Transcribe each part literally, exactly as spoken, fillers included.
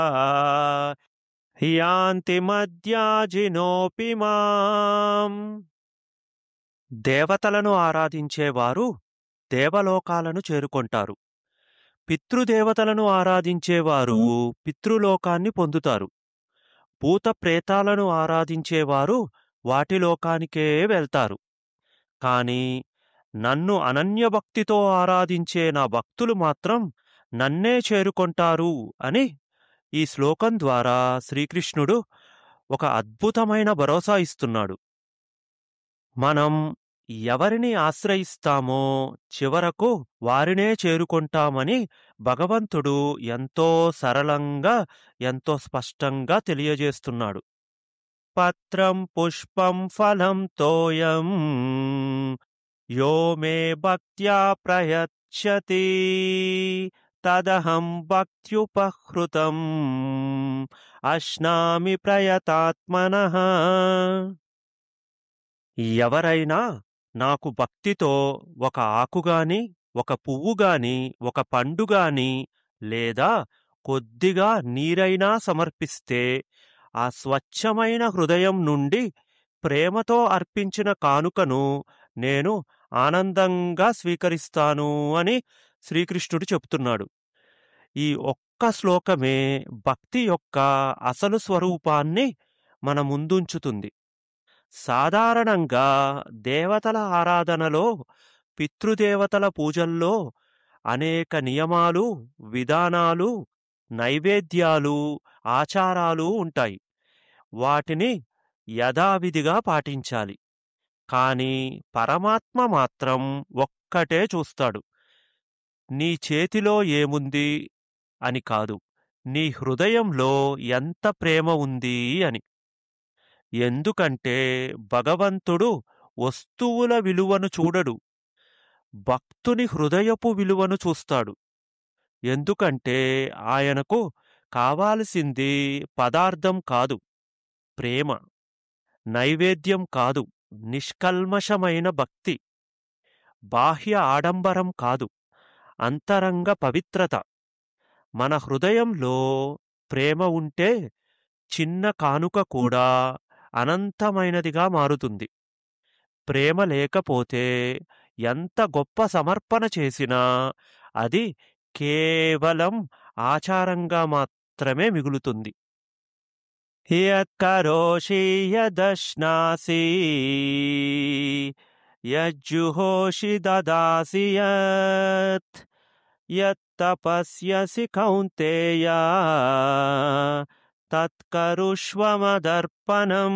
యాంతి మద్యాజినోపి మాం. దేవతలను ఆరాధించేవారు దేవలోకాలను చేరుకొంటారు. పితృదేవతలను ఆరాధించేవారు పితృలోకాన్ని పొందుతారు. భూత ప్రేతాలను ఆరాధించేవారు వాటి లోకానికే వెళ్తారు. కాని నన్ను అనన్యభక్తితో ఆరాధించే నా భక్తులు మాత్రం నన్నే చేరుకొంటారు అని ఈ శ్లోకం ద్వారా శ్రీకృష్ణుడు ఒక అద్భుతమైన భరోసా ఇస్తున్నాడు. మనం ఎవరిని ఆశ్రయిస్తామో చివరకు వారినే చేరుకొంటామని భగవంతుడు ఎంతో సరళంగా ఎంతో స్పష్టంగా తెలియజేస్తున్నాడు. పత్రం పుష్పం ఫలం తోయం యో మే భక్త్యా ప్రయచ్చతి తదహం భక్త్యుపహృతం అశ్నామి ప్రయతాత్మనః. ఎవరైనా నాకు భక్తితో ఒక ఆకుగాని ఒక పువ్వుగాని ఒక పండుగాని లేదా కొద్దిగా నీరైనా సమర్పిస్తే ఆ స్వచ్ఛమైన హృదయం నుండి ప్రేమతో అర్పించిన కానుకను నేను ఆనందంగా స్వీకరిస్తాను అని శ్రీకృష్ణుడు చెప్తున్నాడు. ఈ ఒక్క శ్లోకమే భక్తి యొక్క అసలు స్వరూపాన్ని మన ముందుంచుతుంది. సాధారణంగా దేవతల ఆరాధనలో పితృదేవతల పూజల్లో అనేక నియమాలు, విధానాలు, నైవేద్యాలు, ఆచారాలు ఉంటాయి. వాటిని యథావిధిగా పాటించాలి. కాని పరమాత్మ మాత్రం ఒక్కటే చూస్తాడు. నీ చేతిలో ఏముంది అని కాదు, నీ హృదయంలో ఎంత ప్రేమ ఉంది అని. ఎందుకంటే భగవంతుడు వస్తువుల విలువను చూడడు, భక్తుని హృదయపు విలువను చూస్తాడు. ఎందుకంటే ఆయనకు కావాల్సింది పదార్థం కాదు, ప్రేమ. నైవేద్యం కాదు, నిష్కల్మషమైన భక్తి. బాహ్య ఆడంబరం కాదు, అంతరంగ పవిత్రత. మన హృదయంలో ప్రేమ ఉంటే చిన్న కానుక కూడా అనంతమైనదిగా మారుతుంది. ప్రేమ లేకపోతే ఎంత గొప్ప సమర్పణ చేసినా అది కేవలం ఆచారంగా మాత్రమే మిగులుతుంది. యత్కరోషి యదశ్నాసి యజ్జుహోషి దదాసి యత్ యత్తపస్యసి కౌంతేయ తత్కరుష్వ మదర్పణం.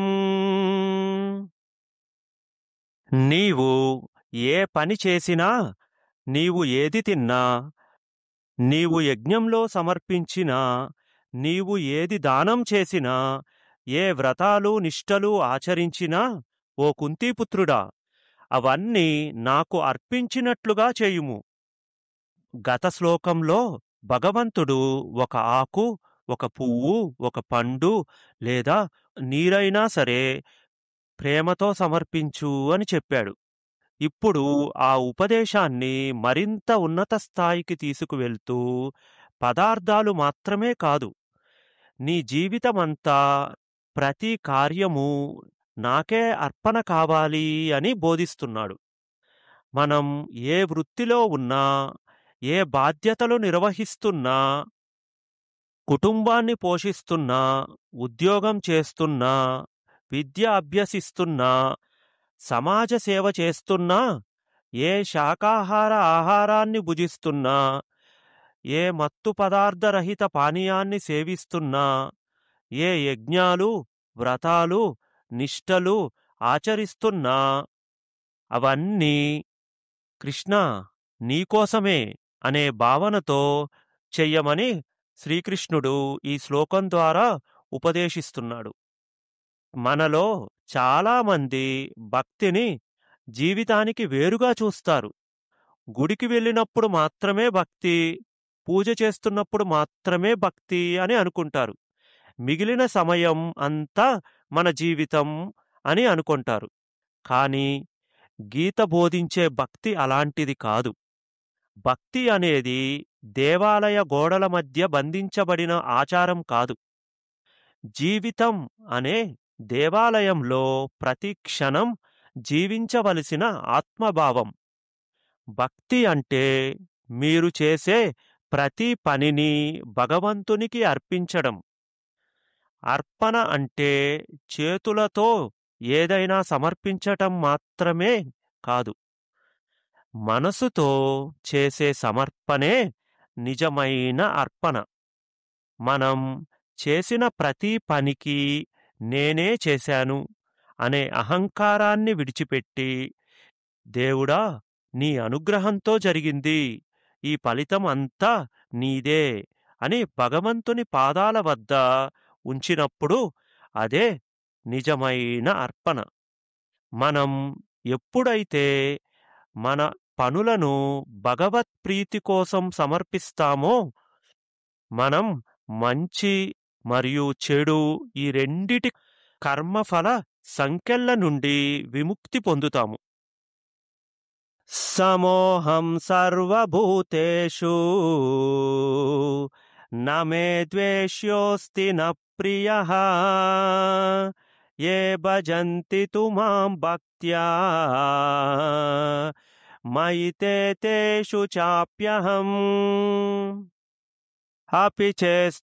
నీవు ఏ పని చేసినా, నీవు ఏది తిన్నా, నీవు యజ్ఞంలో సమర్పించినా, నీవు ఏది దానం చేసినా, ఏ వ్రతాలు నిష్టలు ఆచరించినా, ఓ కుంతీపుత్రుడా, అవన్నీ నాకు అర్పించినట్లుగా చేయుము. గత శ్లోకంలో భగవంతుడు ఒక ఆకు, ఒక పువ్వు, ఒక పండు లేదా నీరైనా సరే ప్రేమతో సమర్పించు అని చెప్పాడు. ఇప్పుడు ఆ ఉపదేశాన్ని మరింత ఉన్నత స్థాయికి తీసుకువెళ్తూ పదార్థాలు మాత్రమే కాదు, నీ జీవితమంతా ప్రతి కార్యము నాకే అర్పణ కావాలి అని బోధిస్తున్నాడు. మనం ఏ వృత్తిలో ఉన్నా, ఏ బాధ్యతలు నిర్వహిస్తున్నా, కుటుంబాన్ని పోషిస్తున్నా, ఉద్యోగం చేస్తున్నా, విద్య అభ్యసిస్తున్నా, సమాజ సేవ చేస్తున్నా, ఏ శాకాహార ఆహారాన్ని భుజిస్తున్నా, ఏ మత్తు పదార్థరహిత పానీయాన్ని సేవిస్తున్నా, ఏ యజ్ఞాలు, వ్రతాలు, నిష్టలు ఆచరిస్తున్నా, అవన్నీ కృష్ణ నీకోసమే అనే భావనతో చెయ్యమని శ్రీకృష్ణుడు ఈ శ్లోకం ద్వారా ఉపదేశిస్తున్నాడు. మనలో చాలామంది భక్తిని జీవితానికి వేరుగా చూస్తారు. గుడికి వెళ్ళినప్పుడు మాత్రమే భక్తి, పూజ చేస్తున్నప్పుడు మాత్రమే భక్తి అని అనుకుంటారు. మిగిలిన సమయం అంతా మన జీవితం అని అనుకుంటారు. కానీ గీత బోధించే భక్తి అలాంటిది కాదు. భక్తి అనేది దేవాలయ గోడల మధ్య బంధించబడిన ఆచారం కాదు. జీవితం అనే దేవాలయంలో ప్రతి క్షణం జీవించవలసిన ఆత్మభావం. భక్తి అంటే మీరు చేసే ప్రతి పనిని భగవంతునికి అర్పించడం. అర్పణ అంటే చేతులతో ఏదైనా సమర్పించటం మాత్రమే కాదు, మనసుతో చేసే సమర్పణే నిజమైన అర్పణ. మనం చేసిన ప్రతి పనికి నేనే చేశాను అనే అహంకారాన్ని విడిచిపెట్టి, దేవుడా నీ అనుగ్రహంతో జరిగింది, ఈ ఫలితం అంతా నీదే అని భగవంతుని పాదాల వద్ద ఉంచినప్పుడు అదే నిజమైన అర్పణ. మనం ఎప్పుడైతే మన పనులను భగవత్ ప్రీతి కోసం సమర్పిస్తామో, మనం మంచి మరియు చెడు ఈ రెండిటి కర్మఫల సంకెళ్ళ నుండి విముక్తి పొందుతాము. సమోహం సర్వభూతేషు నమే ద్వేష్యోస్తి న ప్రియః ఏ భజంతి తు మాం భక్త్యా మయి తే తేషు చాప్యహం అపి చేష్టా